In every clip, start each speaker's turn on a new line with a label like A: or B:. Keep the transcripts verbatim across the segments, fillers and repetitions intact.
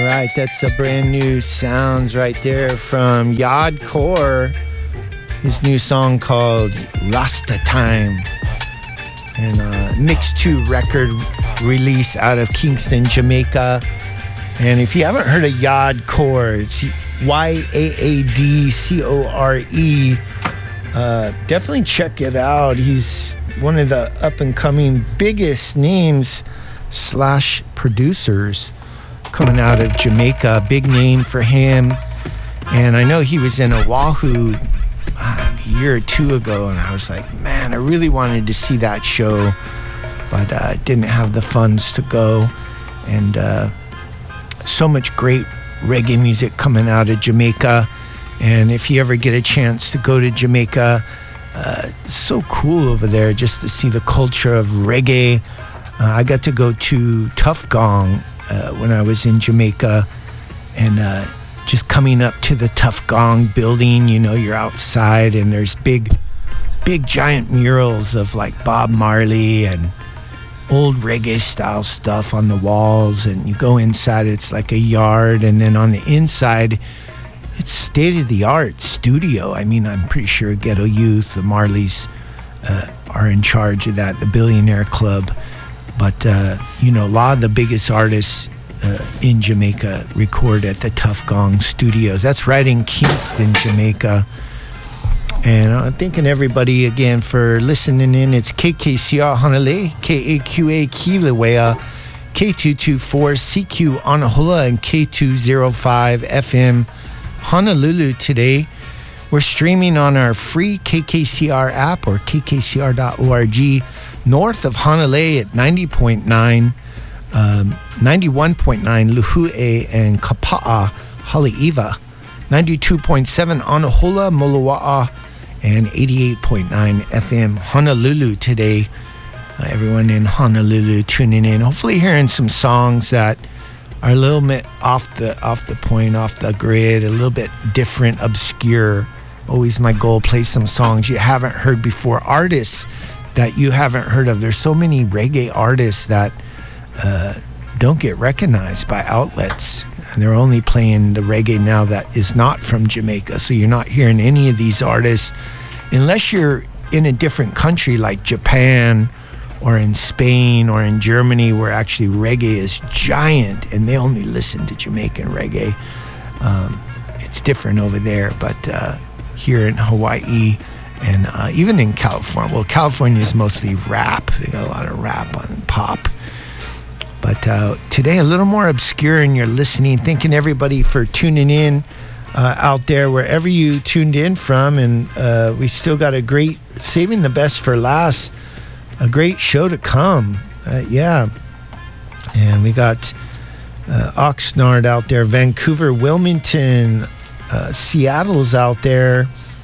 A: right, that's a brand new sounds right there from Yardcore. His new song called Rasta Time. And uh, Mix two record release out of Kingston, Jamaica. And if you haven't heard of Yardcore, it's Y A A D C O R E. Uh, definitely check it out. He's one of the up-and-coming biggest names slash producers coming out of Jamaica. Big name for him. And I know he was in Oahu uh, a year or two ago, and I was like, man, I really wanted to see that show, but uh, didn't have the funds to go. And uh, so much great reggae music coming out of Jamaica. And if you ever get a chance to go to Jamaica, uh, it's so cool over there just to see the culture of reggae. Uh, I got to go to Tough Gong uh, when I was in Jamaica, and uh, just coming up to the Tough Gong building, you know, you're outside and there's big, big giant murals of like Bob Marley and old reggae style stuff on the walls. And you go inside, it's like a yard, and then on the inside, it's state-of-the-art studio. I mean, I'm pretty sure Ghetto Youth, the Marleys, uh, are in charge of that, the Billionaire Club. But, uh, you know, a lot of the biggest artists uh, in Jamaica record at the Tough Gong Studios. That's right in Kingston, Jamaica. And I'm thanking everybody again for listening in. It's K K C R Honolulu, K A Q A Kilauea, K two twenty-four C Q Anahula, and K two oh five F M Honolulu today. We're streaming on our free K K C R app or K K C R dot org north of Honolulu at ninety point nine, um, ninety-one point nine Luhu'e and Kapa'a, Haleiwa, ninety-two point seven Anahula, Moloa'a, and eighty-eight point nine F M Honolulu today. Uh, everyone in Honolulu tuning in, hopefully hearing some songs that are a little bit off the off the point, off the grid, a little bit different, obscure. Always my goal, play some songs you haven't heard before, artists that you haven't heard of. There's so many reggae artists that uh, don't get recognized by outlets, and they're only playing the reggae now that is not from Jamaica. So you're not hearing any of these artists unless you're in a different country like Japan or in Spain or in Germany, where actually reggae is giant and they only listen to Jamaican reggae. Um, it's different over there, but uh, here in Hawaii and uh, even in California, well, California is mostly rap. They got a lot of rap on pop. But uh, today, a little more obscure, and you're listening. Thanking everybody for tuning in uh, out there, wherever you tuned in from. And uh, we still got a great, saving the best for last, a great show to come. Uh, yeah. And we got uh, Oxnard out there, Vancouver, Wilmington, uh, Seattle's out there.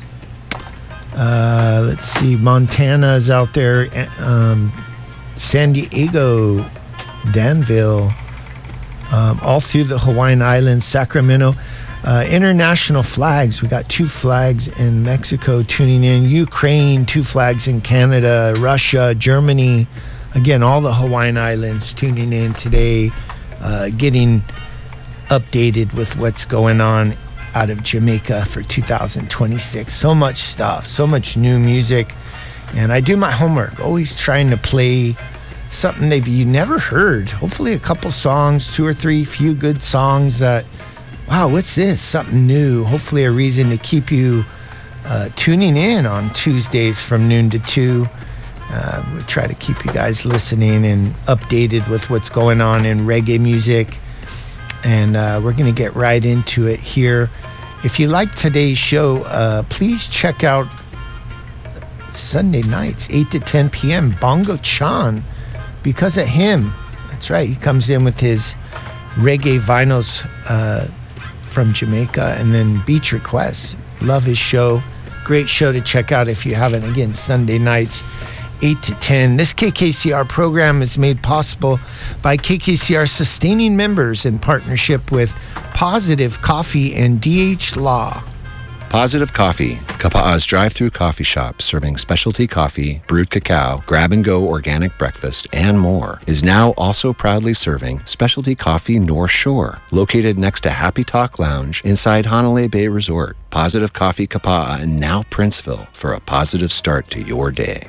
A: Uh, let's see, Montana's out there, um, San Diego, Danville, um, all through the Hawaiian Islands, Sacramento. Uh, international flags. We got two flags in Mexico tuning in, Ukraine, two flags in Canada, Russia, Germany. Again, all the Hawaiian Islands tuning in today, uh, getting updated with what's going on out of Jamaica for two thousand twenty-six. So much stuff, so much new music. And I do my homework, always trying to play something that you never heard. Hopefully a couple songs, two or three, few good songs that, wow, what's this? Something new. Hopefully a reason to keep you uh, tuning in on Tuesdays from noon to two. Uh, we try to keep you guys listening and updated with what's going on in reggae music. And uh, we're going to get right into it here. If you like today's show, uh, please check out Sunday nights, eight to ten p.m., Bongo Chan. Because of him, that's right, he comes in with his reggae vinyls uh, from Jamaica, and then Beach Requests. Love his show. Great show to check out if you haven't. Again, Sunday nights, eight to ten. This K K C R program is made possible by K K C R sustaining members in partnership with Positive Coffee and D H Law.
B: Positive Coffee, Kapa'a's drive-through coffee shop serving specialty coffee, brewed cacao, grab-and-go organic breakfast, and more, is now also proudly serving specialty coffee North Shore, located next to Happy Talk Lounge inside Hanalei Bay Resort. Positive Coffee Kapa'a and now Princeville for a positive start to your day.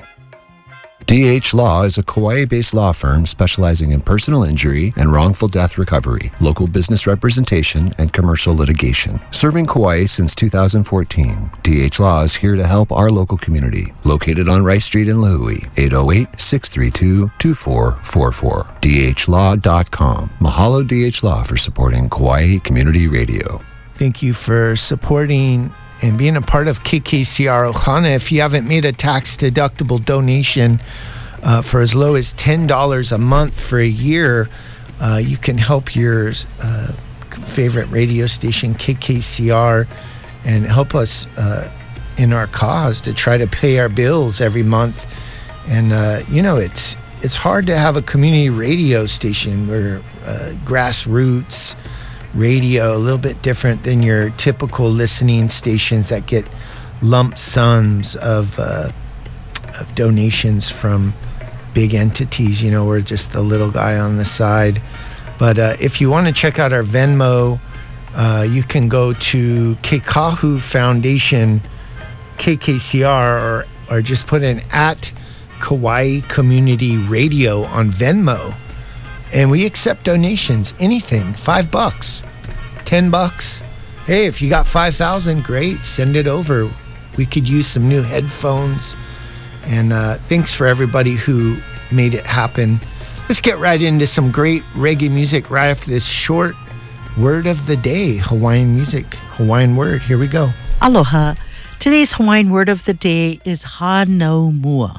B: D H Law is a Kauai-based law firm specializing in personal injury and wrongful death recovery, local business representation, and commercial litigation. Serving Kauai since two thousand fourteen, D H Law is here to help our local community. Located on Rice Street in Lahui, eight oh eight, six three two, two four four four. D H law dot com. Mahalo D H Law for supporting Kauai Community Radio.
A: Thank you for supporting and being a part of K K C R Ohana. If you haven't made a tax-deductible donation uh, for as low as ten dollars a month for a year, uh, you can help your uh, favorite radio station, K K C R, and help us uh, in our cause to try to pay our bills every month. And, uh, you know, it's it's hard to have a community radio station where uh, grassroots radio, a little bit different than your typical listening stations that get lump sums of uh, of donations from big entities. You know, we're just the little guy on the side. But uh, if you want to check out our Venmo, uh, you can go to Kekahu Foundation, K K C R, or, or just put in at Kauai Community Radio on Venmo. And we accept donations, anything, five bucks, ten bucks. Hey, if you got five thousand, great, send it over. We could use some new headphones. And uh, thanks for everybody who made it happen. Let's get right into some great reggae music right after this short word of the day, Hawaiian music, Hawaiian word. Here we go.
C: Aloha. Today's Hawaiian word of the day is ha no mua.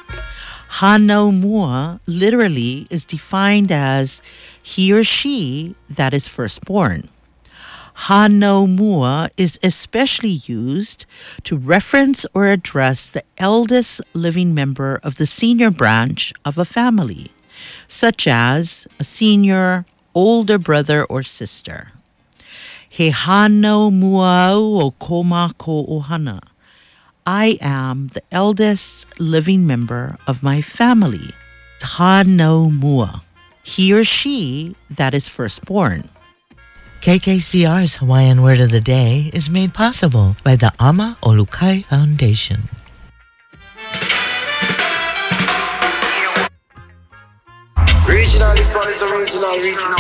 C: Ha no mua literally is defined as he or she that is firstborn. Ha no mua is especially used to reference or address the eldest living member of the senior branch of a family, such as a senior, older brother or sister. He ha no mua o ko mākou ohana. I am the eldest living member of my family. Ha no mua. He or she that is firstborn.
D: K K C R's Hawaiian Word of the Day is made possible by the Ama Olukai Foundation.
E: Regional, this one is original, regional.